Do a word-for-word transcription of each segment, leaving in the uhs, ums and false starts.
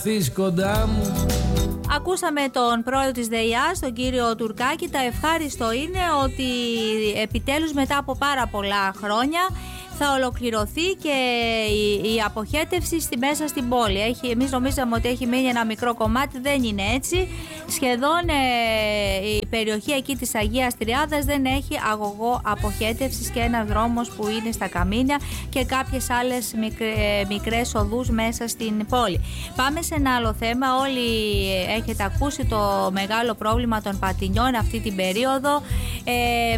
Κοντά μου. Ακούσαμε τον πρόεδρο της ΔΕΙΑΣ, τον κύριο Τουρκάκη. Τα ευχάριστο είναι ότι επιτέλους μετά από πάρα πολλά χρόνια θα ολοκληρωθεί και η, η αποχέτευση στη, μέσα στην πόλη. Έχει, εμείς νομίζαμε ότι έχει μείνει ένα μικρό κομμάτι, δεν είναι έτσι. Σχεδόν ε, η περιοχή εκεί της Αγίας Τριάδας δεν έχει αγωγό αποχέτευσης και ένας δρόμος που είναι στα Καμίνια και κάποιες άλλες μικρέ, μικρές οδούς μέσα στην πόλη. Πάμε σε ένα άλλο θέμα. Όλοι έχετε ακούσει το μεγάλο πρόβλημα των πατινιών αυτή την περίοδο. Ε,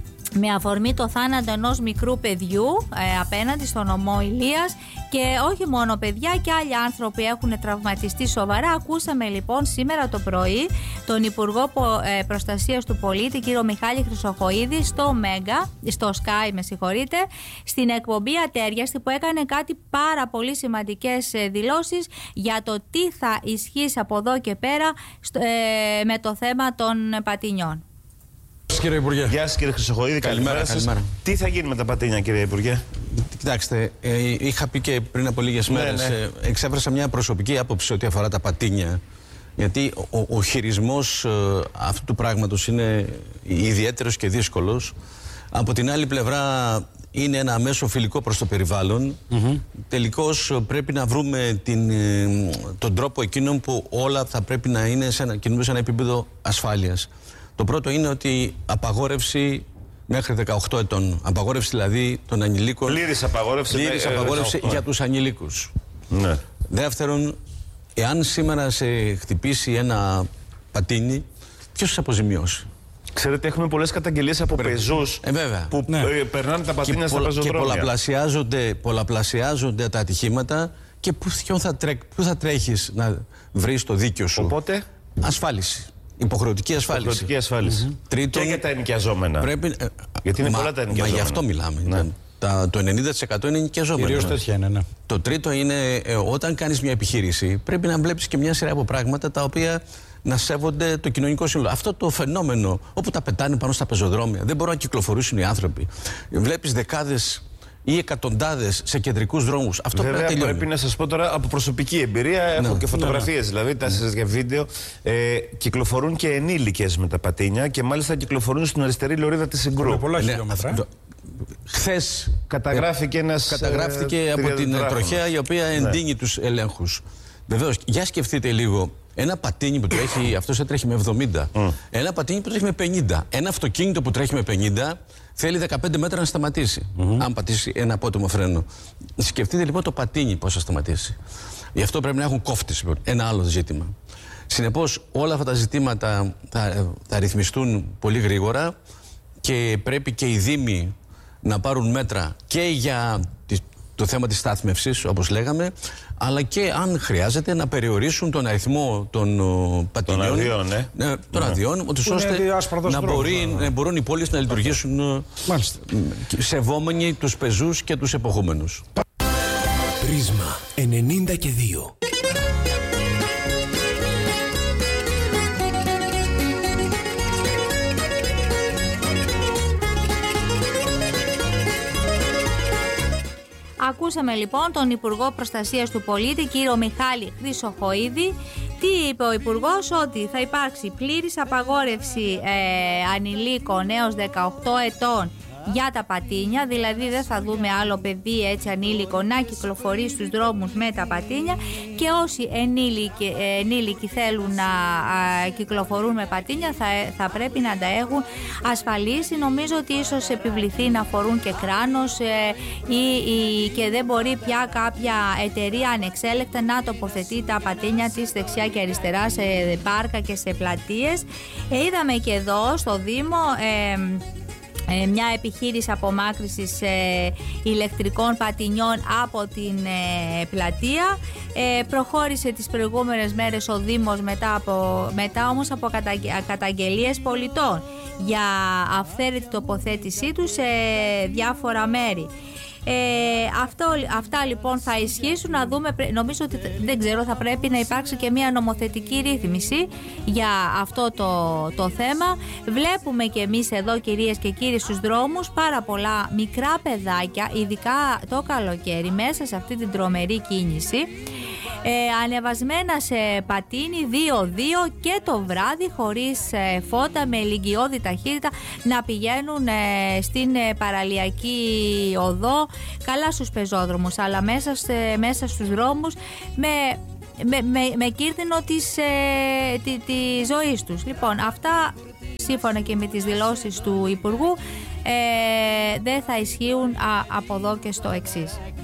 με αφορμή το θάνατο ενός μικρού παιδιού ε, απέναντι στον νομό Ηλίας, και όχι μόνο παιδιά και άλλοι άνθρωποι έχουν τραυματιστεί σοβαρά. Ακούσαμε λοιπόν σήμερα το πρωί τον Υπουργό ε, Προστασίας του Πολίτη, κύριο Μιχάλη Χρυσοχοΐδη, στο Μέγκα, στο Sky με συγχωρείτε, στην εκπομπή Ατέριαστη, που έκανε κάτι πάρα πολύ σημαντικές ε, δηλώσεις για το τι θα ισχύσει από εδώ και πέρα στο, ε, με το θέμα των πατινιών. Κύριε Υπουργέ. Γεια σας κύριε Χρυσοχοΐδη, καλημέρα σας. Τι θα γίνει με τα πατίνια, κύριε Υπουργέ? Κοιτάξτε, ε, είχα πει και πριν από λίγες ναι, μέρες, ναι. Ε, εξέφρασα μια προσωπική άποψη ό,τι αφορά τα πατίνια. Γιατί ο, ο χειρισμός ε, αυτού του πράγματος είναι ιδιαίτερος και δύσκολος. Από την άλλη πλευρά είναι ένα μέσο φιλικό προς το περιβάλλον. Mm-hmm. Τελικώς πρέπει να βρούμε την, τον τρόπο εκείνον που όλα θα πρέπει να είναι σε ένα, κινούμε σε ένα επίπεδο ασφάλειας. Το πρώτο είναι ότι απαγόρευση μέχρι δεκαοκτώ ετών. Απαγόρευση δηλαδή των ανηλίκων. Πλήρης απαγόρευση, πλήρης με, απαγόρευση δεκαοκτώ. Για τους ανηλίκους. Ναι. Δεύτερον, εάν σήμερα σε χτυπήσει ένα πατίνι, ποιος θα αποζημιώσει? Ξέρετε, έχουμε πολλές καταγγελίες από Πρέπει. πεζούς ε, βέβαια. που ναι. περνάνε τα πατίνια στα πεζοδρόμια. Και πολλαπλασιάζονται, πολλαπλασιάζονται τα ατυχήματα και πού θα, τρέ, θα τρέχεις να βρεις το δίκιο σου? Οπότε, ασφάλιση. Υποχρεωτική ασφάλιση. Υποχρεωτική ασφάλιση. Mm-hmm. Τρίτον, και για τα ενοικιαζόμενα. Πρέπει, γιατί είναι μα, πολλά τα ενοικιαζόμενα. Μα γι' αυτό μιλάμε. Ναι. Τα, το ενενήντα τοις εκατό είναι ενοικιαζόμενα. Κυρίως τέτοια είναι, ναι. Το τρίτο είναι ε, όταν κάνεις μια επιχείρηση, πρέπει να βλέπεις και μια σειρά από πράγματα τα οποία να σέβονται το κοινωνικό σύνολο. Αυτό το φαινόμενο όπου τα πετάνε πάνω στα πεζοδρόμια, δεν μπορούν να κυκλοφορήσουν οι άνθρωποι. Βλέπεις δεκάδες ή εκατοντάδες σε κεντρικούς δρόμους. Αυτό βέβαια πρέπει, πρέπει να σας πω τώρα από προσωπική εμπειρία, ναι. έχω και φωτογραφίες ναι. δηλαδή, τάσεις για βίντεο. Ε, κυκλοφορούν και ενήλικες με τα πατίνια και μάλιστα κυκλοφορούν στην αριστερή λωρίδα της Συγκρού. Πολλά χιλιόμετρα. Ναι. Χθες καταγράφηκε ένας, καταγράφηκε ε, από την τροχέα η οποία εντείνει ναι. τους ελέγχους. Βεβαίως, για σκεφτείτε λίγο. Ένα πατίνι που τρέχει, αυτός τρέχει με εβδομήντα. Mm. Ένα πατίνι που τρέχει με πενήντα. Ένα αυτοκίνητο που τρέχει με πενήντα θέλει δεκαπέντε μέτρα να σταματήσει. Mm-hmm. Αν πατήσει ένα απότομο φρένο. Σκεφτείτε λοιπόν το πατίνι πώς θα σταματήσει. Γι' αυτό πρέπει να έχουν κόφτες. Ένα άλλο ζήτημα. Συνεπώς, όλα αυτά τα ζητήματα θα, θα ρυθμιστούν πολύ γρήγορα και πρέπει και οι δήμοι να πάρουν μέτρα και για το θέμα της στάθμευσης, όπως λέγαμε, αλλά και αν χρειάζεται να περιορίσουν τον αριθμό των uh, πατινιών, των αδειών, ναι. Ναι, των ναι. αδειών ώστε να, μπορεί, να μπορούν οι πόλεις να λειτουργήσουν uh, σεβόμενοι τους πεζούς και τους εποχούμενους. Πρίσμα ενενήντα και δύο. Ακούσαμε λοιπόν τον Υπουργό Προστασίας του Πολίτη, κύριο Μιχάλη Χρυσοχοΐδη. Τι είπε ο Υπουργός? Ότι θα υπάρξει πλήρης απαγόρευση ε, ανηλίκων έως δεκαοκτώ ετών για τα πατίνια, δηλαδή δεν θα δούμε άλλο παιδί έτσι ανήλικο να κυκλοφορεί στους δρόμους με τα πατίνια, και όσοι ενήλικοι, ενήλικοι θέλουν να α, κυκλοφορούν με πατίνια θα, θα πρέπει να τα έχουν ασφαλίσει. Νομίζω ότι ίσως επιβληθεί να φορούν και κράνος ε, ή, ή, και δεν μπορεί πια κάποια εταιρεία ανεξέλεκτα να τοποθετεί τα πατίνια της δεξιά και αριστερά σε πάρκα και σε πλατείες. Ε, είδαμε και εδώ στο Δήμο ε, Ε, μια επιχείρηση απομάκρυσης ε, ηλεκτρικών πατινιών από την ε, πλατεία. Ε, προχώρησε τις προηγούμενες μέρες ο Δήμος μετά, από, μετά όμως από καταγγε, καταγγελίες πολιτών για αυθαίρετη τοποθέτησή τους σε διάφορα μέρη. Ε, αυτό, αυτά λοιπόν θα ισχύσουν. Να δούμε, νομίζω ότι δεν ξέρω, θα πρέπει να υπάρξει και μια νομοθετική ρύθμιση για αυτό το, το θέμα. Βλέπουμε και εμείς εδώ, κυρίες και κύριοι, στους δρόμους πάρα πολλά μικρά παιδάκια, ειδικά το καλοκαίρι, μέσα σε αυτή την τρομερή κίνηση. Ε, ανεβασμένα σε πατίνι δύο δύο και το βράδυ χωρίς ε, φώτα, με ηλικιώδη ταχύτητα να πηγαίνουν ε, στην ε, παραλιακή οδό, καλά στους πεζόδρομους, αλλά μέσα, σε, μέσα στους δρόμους με... Με, με, με κίνδυνο της, ε, τη, τη ζωής τους. Λοιπόν, αυτά σύμφωνα και με τις δηλώσεις του Υπουργού ε, δεν θα ισχύουν α, από εδώ και στο εξής.